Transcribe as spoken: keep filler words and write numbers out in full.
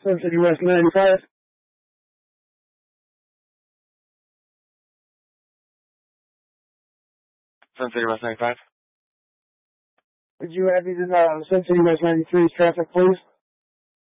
Sun City West ninety-five. Sun City West ninety-five. Would you have either uh, Sun City West ninety-three's traffic, please?